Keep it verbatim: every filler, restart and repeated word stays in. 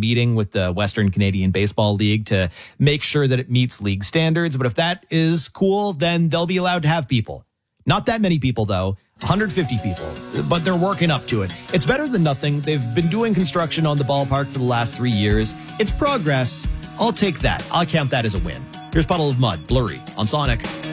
meeting with the Western Canadian Baseball League to make sure that it meets league standards. But if that is cool, then they'll be allowed to have people. Not that many people, though. one hundred fifty people, but they're working up to it. It's better than nothing. They've been doing construction on the ballpark for the last three years. It's progress. I'll take that. I'll count that as a win. Here's Puddle of Mud, Blurry, on Sonic.